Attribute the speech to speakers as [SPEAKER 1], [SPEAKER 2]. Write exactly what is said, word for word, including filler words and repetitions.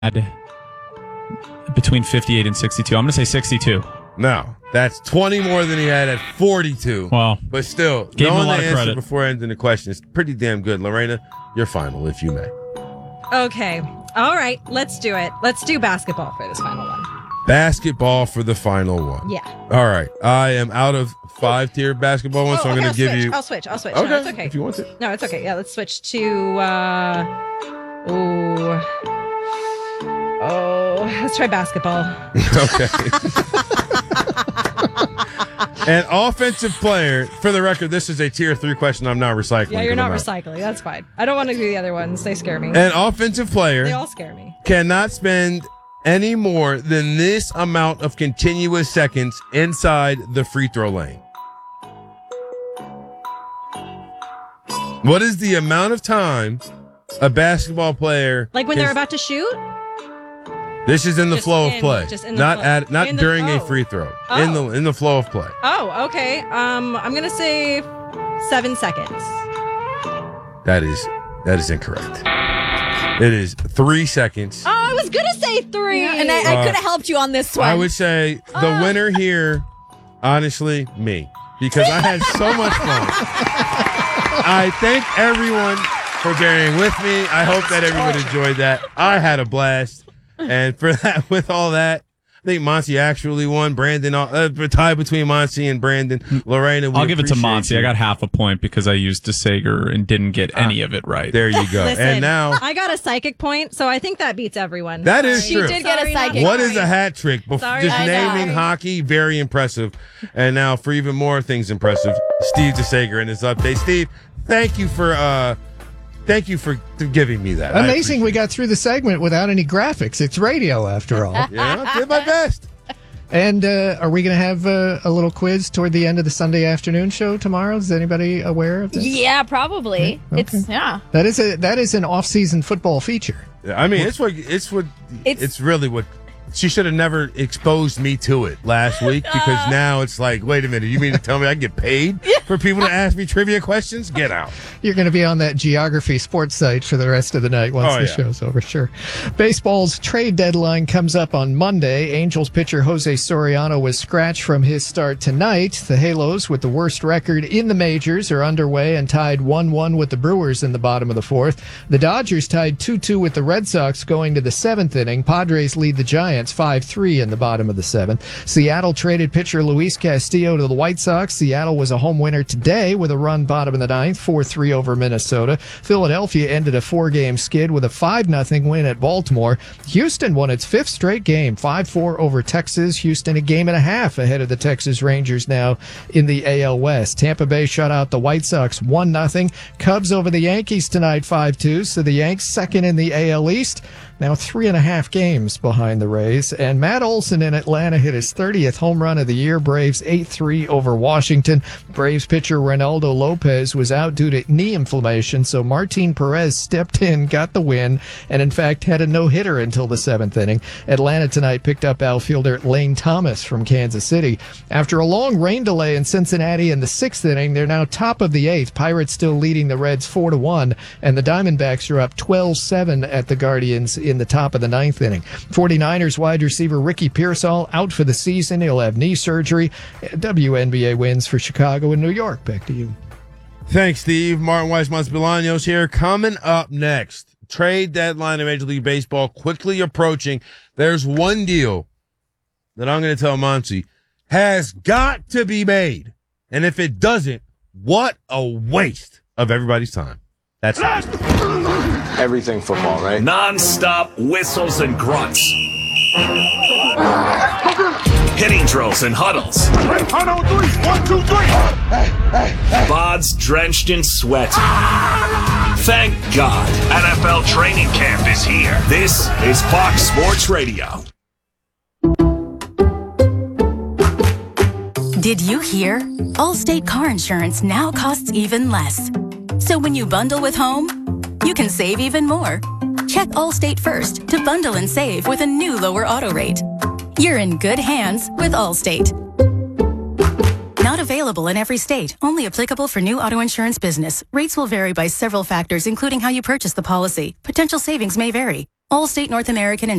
[SPEAKER 1] between fifty-eight and sixty-two. I'm going to say sixty-two.
[SPEAKER 2] No, that's twenty more than he had at forty-two.
[SPEAKER 1] Well,
[SPEAKER 2] but still,
[SPEAKER 1] gave him a
[SPEAKER 2] knowing
[SPEAKER 1] lot
[SPEAKER 2] the
[SPEAKER 1] of
[SPEAKER 2] answer
[SPEAKER 1] credit
[SPEAKER 2] before ending the question is pretty damn good. Lorena, your final, if you may.
[SPEAKER 3] Okay. All right. Let's do it. Let's do basketball for this final one.
[SPEAKER 2] Basketball for the final one.
[SPEAKER 3] Yeah.
[SPEAKER 2] All right. I am out of five-tier basketball ones,
[SPEAKER 3] oh,
[SPEAKER 2] so I'm
[SPEAKER 3] okay,
[SPEAKER 2] going to give
[SPEAKER 3] switch.
[SPEAKER 2] you.
[SPEAKER 3] I'll switch. I'll switch.
[SPEAKER 2] Okay.
[SPEAKER 3] No, it's okay.
[SPEAKER 2] If you want to.
[SPEAKER 3] No, it's okay. Yeah, let's switch to. Uh, oh. Oh, let's try basketball.
[SPEAKER 2] Okay. An offensive player, for the record, this is a tier three question. I'm not recycling.
[SPEAKER 3] Yeah, you're not
[SPEAKER 2] I'm
[SPEAKER 3] recycling. That's fine. I don't want to do the other ones. They scare me.
[SPEAKER 2] An offensive player.
[SPEAKER 3] They all scare me.
[SPEAKER 2] Cannot spend any more than this amount of continuous seconds inside the free throw lane. What is the amount of time a basketball player
[SPEAKER 3] like when
[SPEAKER 2] can,
[SPEAKER 3] they're about to shoot?
[SPEAKER 2] This is in the
[SPEAKER 3] just
[SPEAKER 2] flow
[SPEAKER 3] in,
[SPEAKER 2] of play,
[SPEAKER 3] just in the
[SPEAKER 2] not
[SPEAKER 3] flow.
[SPEAKER 2] at not
[SPEAKER 3] in the,
[SPEAKER 2] during
[SPEAKER 3] oh.
[SPEAKER 2] a free throw.
[SPEAKER 3] Oh.
[SPEAKER 2] In the in the flow of play.
[SPEAKER 3] Oh, okay. Um, I'm gonna say seven seconds.
[SPEAKER 2] That is that is incorrect. It is three seconds.
[SPEAKER 3] Oh, I was gonna say three,
[SPEAKER 4] yeah, and I, I
[SPEAKER 2] Uh,
[SPEAKER 4] could have helped you on this one.
[SPEAKER 2] I would say the
[SPEAKER 3] Uh.
[SPEAKER 2] winner here, honestly, me, because I had so much fun. I thank everyone for bearing with me. I hope that everyone enjoyed that. I had a blast. And for that, with all that, I think Monty actually won. Brandon, uh, a tie between Monty and Brandon. Lorena, we
[SPEAKER 1] I'll give it to
[SPEAKER 2] appreciate
[SPEAKER 1] Monty.
[SPEAKER 2] you.
[SPEAKER 1] I got half a point because I used DeSager and didn't get any
[SPEAKER 2] Ah,
[SPEAKER 1] of it right.
[SPEAKER 2] There you go.
[SPEAKER 3] Listen,
[SPEAKER 2] and now,
[SPEAKER 3] I got a psychic point, so I think that beats everyone.
[SPEAKER 2] that is
[SPEAKER 4] She
[SPEAKER 2] true.
[SPEAKER 4] did get a
[SPEAKER 3] Sorry,
[SPEAKER 4] psychic.
[SPEAKER 2] What is a hat trick? Bef-
[SPEAKER 3] Sorry,
[SPEAKER 2] just
[SPEAKER 4] I know.
[SPEAKER 2] naming hockey, very impressive. And now for even more things impressive, Steve DeSager in his update. Steve, thank you for uh, thank you for giving me that. I
[SPEAKER 5] Amazing we
[SPEAKER 2] appreciate
[SPEAKER 5] got through the segment without any graphics. It's radio after all.
[SPEAKER 2] it. Yeah, I did my best.
[SPEAKER 5] And uh, are we going to have uh, a little quiz toward the end of the Sunday afternoon show tomorrow? Is anybody aware of this?
[SPEAKER 4] Yeah, probably.
[SPEAKER 5] Okay.
[SPEAKER 4] It's yeah.
[SPEAKER 5] That is a that is an off-season football feature.
[SPEAKER 2] I mean, it's what it's what it's,
[SPEAKER 4] It's-
[SPEAKER 2] really what she should have never exposed me to it last week because now it's like, wait a minute, you mean to tell me I get paid for people to ask me trivia questions? Get out.
[SPEAKER 5] You're going to be on that Geography sports site for the rest of the night once
[SPEAKER 2] Oh,
[SPEAKER 5] the
[SPEAKER 2] yeah.
[SPEAKER 5] show's over, sure. Baseball's trade deadline comes up on Monday. Angels pitcher Jose Soriano was scratched from his start tonight. The Halos, with the worst record in the majors, are underway and tied one one with the Brewers in the bottom of the fourth. The Dodgers tied two two with the Red Sox going to the seventh inning. Padres lead the Giants five three in the bottom of the seventh. Seattle traded pitcher Luis Castillo to the White Sox. Seattle was a home winner today with a run bottom of the ninth, four three over Minnesota. Philadelphia ended a four-game skid with a five nothing win at Baltimore. Houston won its fifth straight game, five four over Texas. Houston a game and a half ahead of the Texas Rangers now in the A L West. Tampa Bay shut out the White Sox one nothing. Cubs over the Yankees tonight five two, so the Yanks second in the A L East. Now three and a half games behind the Rays. And Matt Olson in Atlanta hit his thirtieth home run of the year. Braves eight three over Washington. Braves pitcher Reynaldo Lopez was out due to knee inflammation, so Martin Perez stepped in, got the win, and in fact had a no-hitter until the seventh inning. Atlanta tonight picked up outfielder Lane Thomas from Kansas City. After a long rain delay in Cincinnati in the sixth inning, they're now top of the eighth. Pirates still leading the Reds four to one, and the Diamondbacks are up twelve seven at the Guardians in the top of the ninth inning. 49ers wide receiver Ricky Pearsall out for the season. He'll have knee surgery. W N B A wins for Chicago and New York. Back to you.
[SPEAKER 2] Thanks, Steve. Martin Weissmans Bolaños here. Coming up next, trade deadline of Major League Baseball quickly approaching. There's one deal that I'm going to tell Monty has got to be made. And if it doesn't, what a waste of everybody's time. That's it.
[SPEAKER 6] Everything football, right?
[SPEAKER 7] Non-stop whistles and grunts. Hitting drills and huddles.
[SPEAKER 8] Huddle three, one, two, three.
[SPEAKER 7] Bods drenched in sweat. Thank God, N F L training camp is here. This is Fox Sports Radio.
[SPEAKER 9] Did you hear? Allstate car insurance now costs even less. So when you bundle with home, you can save even more. Check Allstate first to bundle and save with a new lower auto rate. You're in good hands with Allstate. Not available in every state. Only applicable for new auto insurance business. Rates will vary by several factors, including how you purchase the policy. Potential savings may vary. Allstate North American